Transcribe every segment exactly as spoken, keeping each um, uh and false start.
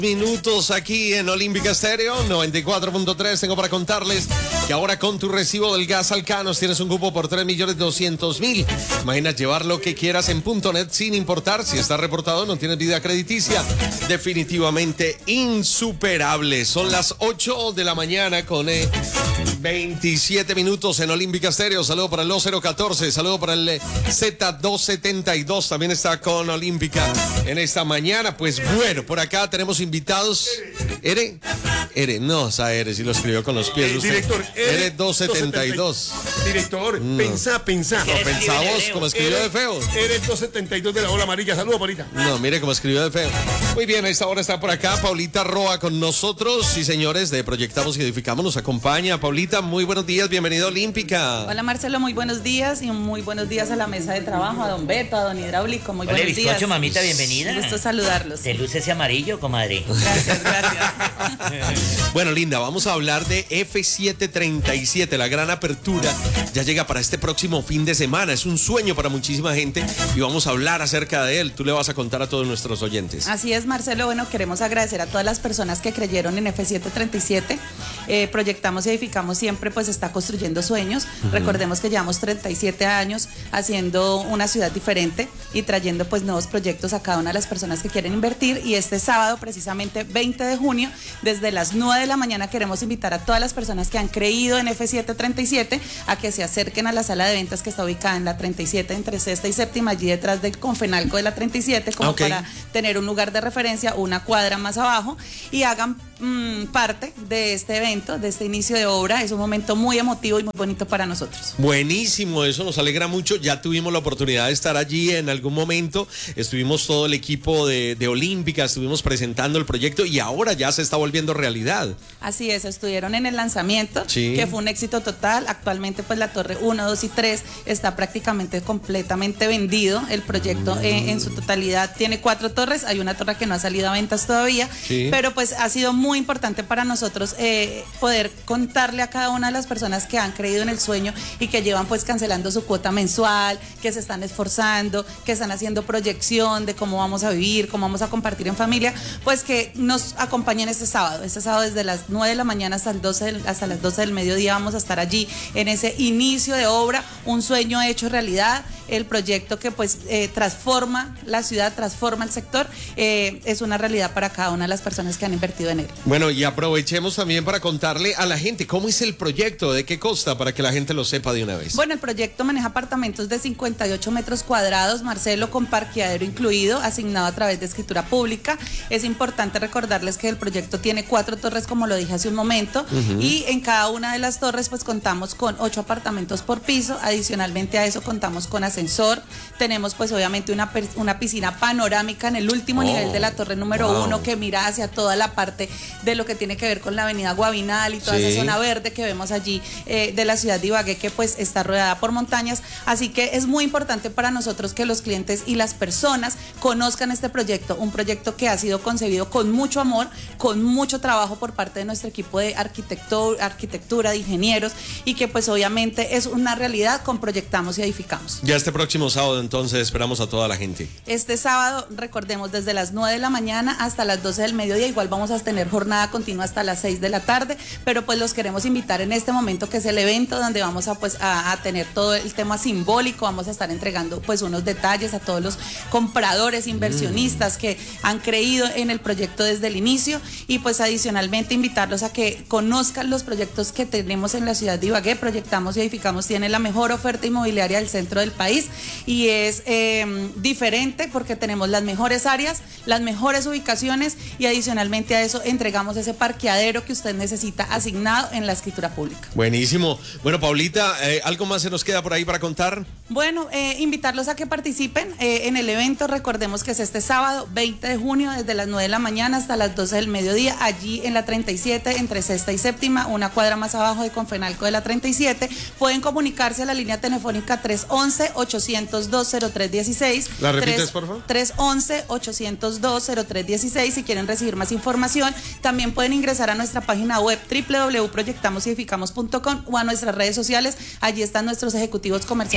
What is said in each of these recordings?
Minutos aquí en Olímpica Estéreo noventa y cuatro punto tres. Tengo para contarles que ahora con tu recibo del gas Alcanos tienes un cupo por tres millones doscientos mil. Imagina llevar lo que quieras en punto net sin importar si está reportado, no tienes vida crediticia. Definitivamente insuperable. Son las ocho de la mañana con eh, veintisiete minutos en Olímpica Estéreo. Saludo para el dos cero catorce, saludo para el eh, Z doscientos setenta y dos. También está con Olímpica en esta mañana. Pues bueno, por acá tenemos invitados. Ere, Ere, no, o sea, Ere, si lo escribió con los pies. Eh, usted. director, Ere doscientos setenta y dos. Director, no. pensá, pensá. No, pensá vos, como escribió de feo. Ere doscientos setenta y dos de la ola amarilla. Saludos, Paulita. No, mire cómo escribió de feo. Muy bien, a esta hora está por acá Paulita Roa con nosotros. Sí, señores, de Proyectamos y Edificamos nos acompaña. Paulita, muy buenos días, bienvenida a Olímpica. Hola, Marcelo, muy buenos días y muy buenos días a la mesa de trabajo, a don Beto, a don Hidráulico, muy Hola, buenos bizcocho, días. mamita, bienvenida. Un gusto saludarlos. De luce ese amarillo, comadre. Gracias, gracias. Bueno, linda, vamos a hablar de F setecientos treinta y siete, la gran apertura. Ya llega para este próximo fin de semana. Es un sueño para muchísima gente y vamos a hablar acerca de él. Tú le vas a contar a todos nuestros oyentes. Así es, Marcelo. Bueno, queremos agradecer a todas las personas que creyeron en F setecientos treinta y siete. Eh, Proyectamos y Edificamos siempre pues está construyendo sueños. Uh-huh. Recordemos que llevamos treinta y siete años haciendo una ciudad diferente y trayendo pues nuevos proyectos a cada una de las personas que quieren invertir. Y este sábado, precisamente veinte de junio, desde las nueve de la mañana queremos invitar a todas las personas que han creído en F setecientos treinta y siete a que se acerquen a la sala de ventas que está ubicada en la treinta y siete entre sexta y séptima, allí detrás del Confenalco de la treinta y siete, como okay. para tener un lugar de referencia, una cuadra más abajo, y hagan mmm, parte de este evento, de este inicio de obra. Es un momento muy emotivo y muy bonito para nosotros. Buenísimo, eso nos alegra mucho. Ya tuvimos la oportunidad de estar allí en algún momento. Estuvimos todo el equipo de, de Olímpica, estuvimos presentando el proyecto y ahora ya se está volviendo realidad. Así es, estuvieron en el lanzamiento, sí. que fue un éxito total. Actualmente pues la torre uno, dos y tres está prácticamente completamente vendido. El proyecto mm. eh, en su totalidad tiene cuatro torres, hay una torre que no ha salido a ventas todavía, sí. pero pues ha sido muy importante para nosotros eh, poder contarle a cada una de las personas que han creído en el sueño y que llevan pues cancelando su cuota mensual, que se están esforzando, que están haciendo proyección de cómo vamos a vivir, cómo vamos a compartir en familia, pues que nos acompañen este sábado. Este sábado desde las nueve de la mañana hasta, el doce del, hasta las doce del mediodía vamos a estar allí en ese inicio de obra, un sueño hecho realidad, el proyecto que pues eh, transforma la ciudad, transforma el sector, eh, es una realidad para cada una de las personas que han invertido en él. Bueno, y aprovechemos también para contarle a la gente cómo es el proyecto, de qué consta, para que la gente lo sepa de una vez. Bueno, el proyecto maneja apartamentos de cincuenta y ocho metros cuadrados, Marcelo, con parqueadero incluido, asignado a través de escritura pública. Es importante recordarles que el proyecto tiene cuatro torres, como lo dije hace un momento, uh-huh. y en cada una de las torres pues contamos con ocho apartamentos por piso. Adicionalmente a eso contamos con ascensor, tenemos pues obviamente una, una piscina panorámica en el último oh, nivel de la torre número wow. uno, que mira hacia toda la parte de lo que tiene que ver con la avenida Guavinal y toda sí. esa zona verde que vemos allí eh, de la ciudad de Ibagué, que pues está rodeada por montañas. Así que es muy importante para nosotros que los clientes y las personas conozcan este proyecto, un proyecto que ha sido concebido con mucho amor, con mucho trabajo por parte de nuestro equipo de arquitectura, arquitectura de ingenieros, y que pues obviamente es una realidad con Proyectamos y Edificamos. Ya este próximo sábado entonces esperamos a toda la gente. Este sábado, recordemos, desde las nueve de la mañana hasta las doce del mediodía, igual vamos a tener jornada continua hasta las seis de la tarde, pero pues los queremos invitar en este momento, que es el evento donde vamos a pues a, a tener todo el tema simbólico, vamos a estar entregando pues unos detalles a todos los compradores, inversionistas mm. que han creído en el proyecto desde el inicio, y pues adicionalmente invitarlos a que conozcan los proyectos que tenemos en la ciudad de Ibagué. Proyectamos y Edificamos tiene la mejor oferta inmobiliaria del centro del país y es eh, diferente porque tenemos las mejores áreas, las mejores ubicaciones, y adicionalmente a eso entregamos ese parqueadero que usted necesita asignado en la escritura pública. Buenísimo. Bueno, Paulita, eh, ¿algo más se nos queda por ahí para contar? Bueno, eh, invitarlos a que participen eh, en el evento. Recordemos que es este sábado veinte de junio desde las nueve de la mañana hasta las doce del mediodía, allí en la treinta y siete entre sexta y séptima, una cuadra más abajo de Confenalco de la treinta y siete. Pueden comunicarse a la línea telefónica tres once, ochocientos dos, cero tres dieciséis. ¿La repites, por favor? tres once, ochocientos dos, cero tres dieciséis. Si quieren recibir más información, también pueden ingresar a nuestra página web doble u doble u doble u punto proyectamos y edificamos punto com o a nuestras redes sociales. Allí están nuestros ejecutivos comerciales para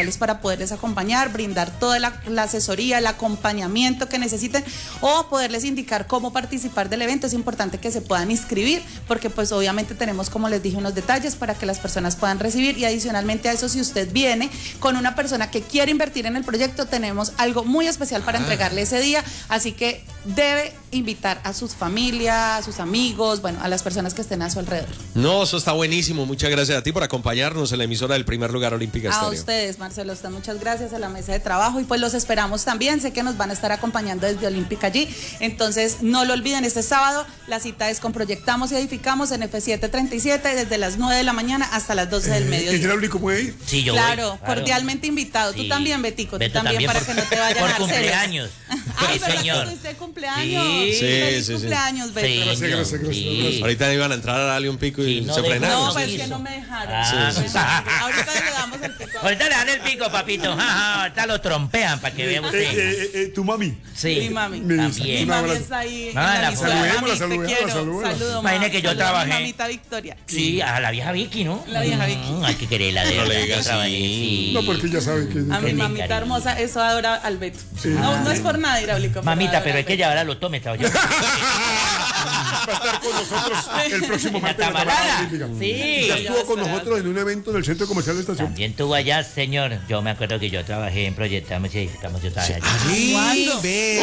poderles acompañar, brindar toda la, la asesoría, el acompañamiento que necesiten o poderles indicar cómo participar del evento. Es importante que se puedan inscribir porque pues obviamente tenemos, como les dije, unos detalles para que las personas puedan recibir y adicionalmente a eso, si usted viene con una persona que quiere invertir en el proyecto, tenemos algo muy especial para ah. entregarle ese día, así que debe invitar a sus familias, a sus amigos, bueno, a las personas que estén a su alrededor. No, eso está buenísimo. Muchas gracias a ti por acompañarnos en la emisora del Primer Lugar Olímpica Estéreo. A ustedes, Marcelo, usted, muchas gracias, a la mesa de trabajo y pues los esperamos también. Sé que nos van a estar acompañando desde Olímpica allí. Entonces, no lo olviden, este sábado la cita es con Proyectamos y Edificamos en F setecientos treinta y siete desde las nueve de la mañana hasta las doce del mediodía. ¿El hidráulico puede ir? Sí, yo claro, voy. Claro, cordialmente invitado. Sí. Tú también, Betico, Beto tú también, también para por, que no te vayan por a dar cumpleaños. Ay, sí, ¿verdad señor. que tuviste cumpleaños? Sí, Feliz sí, sí, cumpleaños, Beto. Sí, Gracias, gracias, gracias, sí. gracias. Ahorita iban a entrar a darle un pico y Sí, no se de- frenaron. No, pues quiso. que no me dejaron. Ah, Sí, sí, sí. sí. Ahorita le damos el pico. Ahorita le dan el pico, papito. Ja, ja, ahorita lo trompean para que vea Eh, usted. eh, eh, tu mami. Sí. Mi mami. Mi- También. Mi un mami abrazo. está ahí. en Ah, la la lista. saludémosla, Mami, te saludémosla, quiero. saludémosla. Saludo, Imagine ma. que yo Saludo a mi trabajé. mamita Victoria. Sí, a la vieja Vicky, ¿no? La vieja Vicky. Mm, hay que quererla de No le verdad, digas yo trabajé, así. sí. No, porque ya saben que... A mi Con mi mamita cariño. hermosa, eso adora al Beto. Sí. No, no es por nada, hidráulico. Mamita, adora pero al es que Beto. ya ahora lo tome, estaba yo. Va a estar con nosotros el próximo En la martes en la tamalada. Tamalada Olímpica. Sí. Ya estuvo con nosotros en un evento en el Centro Comercial de Estación. También tuvo allá, señor. Yo me acuerdo que yo trabajé en Proyectamos y Edificamos, yo trabajé allá. Sí, ¿Cuándo? ve.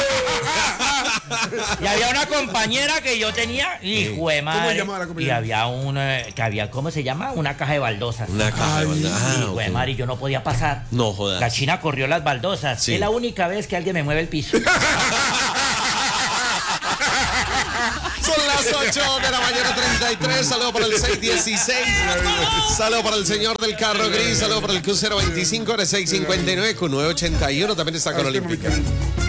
Y había una compañera que yo tenía, hijo de madre. ¿Cómo se llamaba la Y compañera? había una, que había, ¿cómo se llama? Una caja de baldosas. Una caja de banda. Ah, Hijo de ok. madre, y yo no podía pasar. No jodas. La china corrió las baldosas. Sí. Es la única vez que alguien me mueve el piso. Son las ocho de la mañana, treinta y tres. Saludo para el seis dieciséis. Saludo para el señor del carro gris. Saludo para el Q cero veinticinco R seis cincuenta y nueve Q nueve ochenta y uno. También está con Ah, este Olímpica. momento.